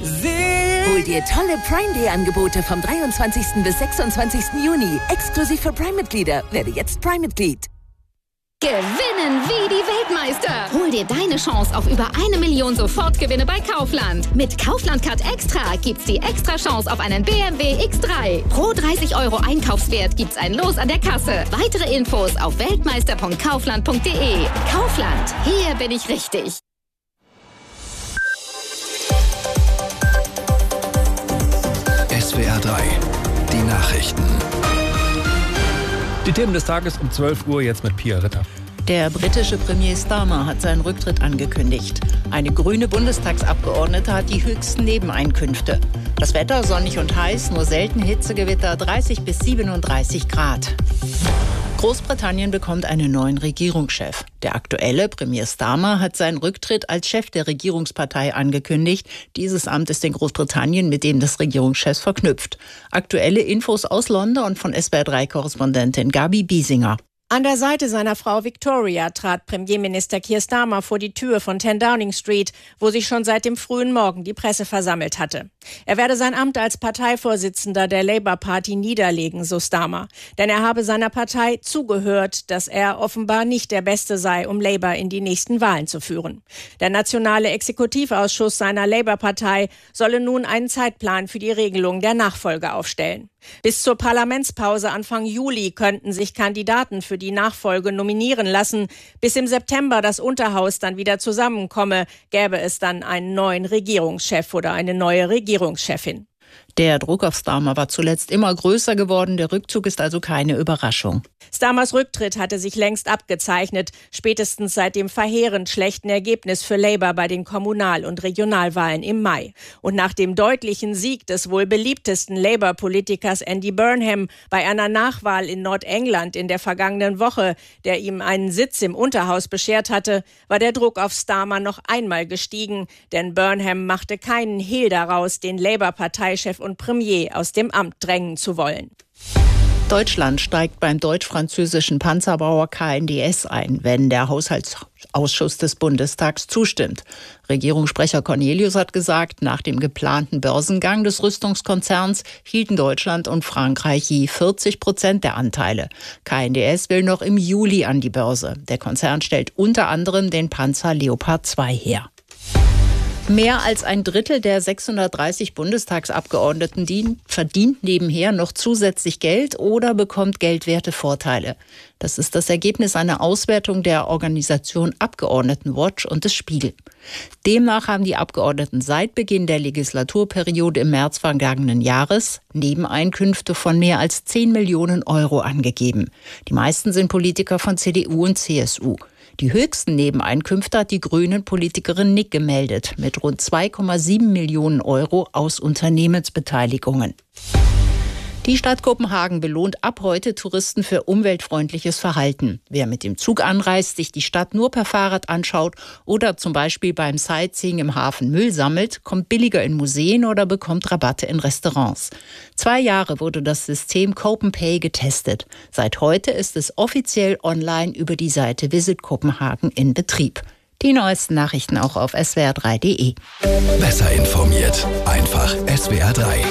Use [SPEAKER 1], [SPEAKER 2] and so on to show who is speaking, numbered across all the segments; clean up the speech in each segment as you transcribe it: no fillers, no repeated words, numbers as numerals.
[SPEAKER 1] Hol dir tolle Prime Day Angebote vom 23. bis 26. Juni. Exklusiv für Prime-Mitglieder. Werde jetzt Prime-Mitglied.
[SPEAKER 2] Gewinnen wie die Weltmeister. Hol dir deine Chance auf über 1 Million Sofortgewinne bei Kaufland. Mit Kaufland Card Extra gibt's die extra Chance auf einen BMW X3. Pro 30 € Einkaufswert gibt's ein Los an der Kasse. Weitere Infos auf weltmeister.kaufland.de. Kaufland, hier bin ich richtig.
[SPEAKER 3] SWR 3, die Nachrichten.
[SPEAKER 4] Die Themen des Tages um 12 Uhr jetzt mit Pia Ritter.
[SPEAKER 5] Der britische Premier Starmer hat seinen Rücktritt angekündigt. Eine grüne Bundestagsabgeordnete hat die höchsten Nebeneinkünfte. Das Wetter sonnig und heiß, nur selten Hitzegewitter, 30 bis 37 Grad. Großbritannien bekommt einen neuen Regierungschef. Der aktuelle Premier Starmer hat seinen Rücktritt als Chef der Regierungspartei angekündigt. Dieses Amt ist in Großbritannien mit dem des Regierungschefs verknüpft. Aktuelle Infos aus London von SWR3-Korrespondentin Gabi Biesinger.
[SPEAKER 6] An der Seite seiner Frau Victoria trat Premierminister Keir Starmer vor die Tür von 10 Downing Street, wo sich schon seit dem frühen Morgen die Presse versammelt hatte. Er werde sein Amt als Parteivorsitzender der Labour Party niederlegen, so Starmer. Denn er habe seiner Partei zugehört, dass er offenbar nicht der Beste sei, um Labour in die nächsten Wahlen zu führen. Der nationale Exekutivausschuss seiner Labour-Partei solle nun einen Zeitplan für die Regelung der Nachfolge aufstellen. Bis zur Parlamentspause Anfang Juli könnten sich Kandidaten für die Nachfolge nominieren lassen. Bis im September das Unterhaus dann wieder zusammenkomme, gäbe es dann einen neuen Regierungschef oder eine neue Regierungschefin.
[SPEAKER 5] Der Druck auf Starmer war zuletzt immer größer geworden. Der Rückzug ist also keine Überraschung.
[SPEAKER 6] Starmers Rücktritt hatte sich längst abgezeichnet, spätestens seit dem verheerend schlechten Ergebnis für Labour bei den Kommunal- und Regionalwahlen im Mai. Und nach dem deutlichen Sieg des wohl beliebtesten Labour-Politikers Andy Burnham bei einer Nachwahl in Nordengland in der vergangenen Woche, der ihm einen Sitz im Unterhaus beschert hatte, war der Druck auf Starmer noch einmal gestiegen, denn Burnham machte keinen Hehl daraus, den Labour-Parteichef und Premier aus dem Amt drängen zu wollen.
[SPEAKER 5] Deutschland steigt beim deutsch-französischen Panzerbauer KNDS ein, wenn der Haushaltsausschuss des Bundestags zustimmt. Regierungssprecher Cornelius hat gesagt, nach dem geplanten Börsengang des Rüstungskonzerns hielten Deutschland und Frankreich je 40% der Anteile. KNDS will noch im Juli an die Börse. Der Konzern stellt unter anderem den Panzer Leopard 2 her. Mehr als ein Drittel der 630 Bundestagsabgeordneten verdient nebenher noch zusätzlich Geld oder bekommt geldwerte Vorteile. Das ist das Ergebnis einer Auswertung der Organisation Abgeordnetenwatch und des Spiegel. Demnach haben die Abgeordneten seit Beginn der Legislaturperiode im März vergangenen Jahres Nebeneinkünfte von mehr als 10 Millionen € angegeben. Die meisten sind Politiker von CDU und CSU. Die höchsten Nebeneinkünfte hat die Grünen-Politikerin Nick gemeldet, mit rund 2,7 Millionen € aus Unternehmensbeteiligungen. Die Stadt Kopenhagen belohnt ab heute Touristen für umweltfreundliches Verhalten. Wer mit dem Zug anreist, sich die Stadt nur per Fahrrad anschaut oder zum Beispiel beim Sightseeing im Hafen Müll sammelt, kommt billiger in Museen oder bekommt Rabatte in Restaurants. 2 Jahre wurde das System CopenPay getestet. Seit heute ist es offiziell online über die Seite Visit Kopenhagen in Betrieb. Die neuesten Nachrichten auch auf swr3.de.
[SPEAKER 3] Besser informiert, einfach SWR 3.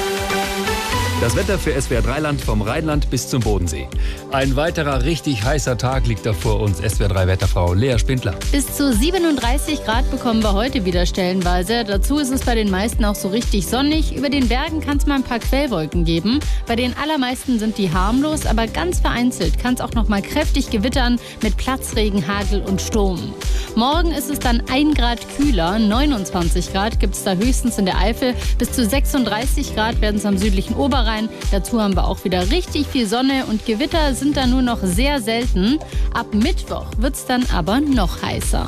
[SPEAKER 4] Das Wetter für SWR3-Land vom Rheinland bis zum Bodensee. Ein weiterer richtig heißer Tag liegt da vor uns. SWR3-Wetterfrau Lea Spindler.
[SPEAKER 7] Bis zu 37 Grad bekommen wir heute wieder stellenweise. Dazu ist es bei den meisten auch so richtig sonnig. Über den Bergen kann es mal ein paar Quellwolken geben. Bei den allermeisten sind die harmlos, aber ganz vereinzelt kann es auch noch mal kräftig gewittern mit Platzregen, Hagel und Sturm. Morgen ist es dann 1 Grad kühler. 29 Grad gibt es da höchstens in der Eifel. Bis zu 36 Grad werden es am südlichen Oberrhein. Dazu haben wir auch wieder richtig viel Sonne und Gewitter sind da nur noch sehr selten. Ab Mittwoch wird es dann aber noch heißer.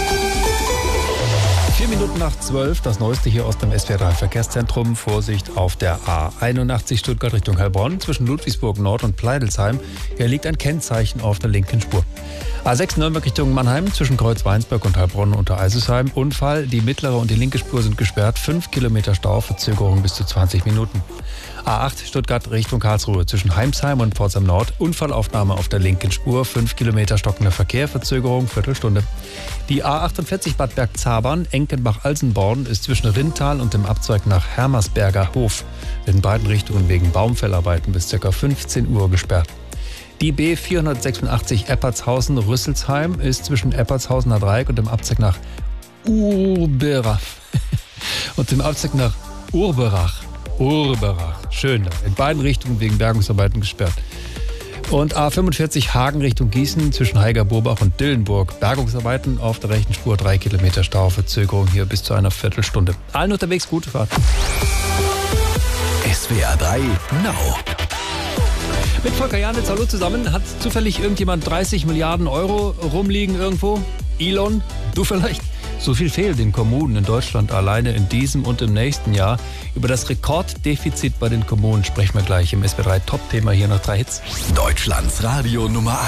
[SPEAKER 4] 4 Minuten nach 12, das Neueste hier aus dem SWR3-Verkehrszentrum. Vorsicht auf der A81 Stuttgart Richtung Heilbronn zwischen Ludwigsburg Nord und Pleidelsheim. Hier liegt ein Kennzeichen auf der linken Spur. A6 Nürnberg Richtung Mannheim zwischen Kreuzweinsberg und Heilbronn unter Eisesheim. Unfall, die mittlere und die linke Spur sind gesperrt. 5 Kilometer Stau, Verzögerung bis zu 20 Minuten. A8 Stuttgart Richtung Karlsruhe zwischen Heimsheim und Pforzheim Nord. Unfallaufnahme auf der linken Spur. 5 Kilometer stockender Verkehr, Verzögerung, Viertelstunde. Die A48 Bad Bergzabern, Enkenbach-Alsenborn ist zwischen Rintal und dem Abzweig nach Hermersberger Hof in beiden Richtungen wegen Baumfellarbeiten bis ca. 15 Uhr gesperrt. Die B486 Eppertshausen-Rüsselsheim ist zwischen Eppertshausener Dreieck und dem Abzweig nach Urberach und dem Abzweig nach Urberach. Schön. In beiden Richtungen wegen Bergungsarbeiten gesperrt. Und A45 Hagen Richtung Gießen zwischen Heiger-Burbach und Dillenburg. Bergungsarbeiten auf der rechten Spur, 3 Kilometer Stau, Verzögerung hier bis zu einer Viertelstunde. Allen unterwegs gute Fahrt.
[SPEAKER 3] SWR 3 Now.
[SPEAKER 4] Mit Volker Janitz, hallo zusammen. Hat zufällig irgendjemand 30 Milliarden Euro rumliegen irgendwo? Elon? Du vielleicht? So viel fehlt den Kommunen in Deutschland alleine in diesem und im nächsten Jahr. Über das Rekorddefizit bei den Kommunen sprechen wir gleich im SWR 3 Top-Thema hier nach 3 Hits.
[SPEAKER 3] Deutschlands Radio Nummer 1.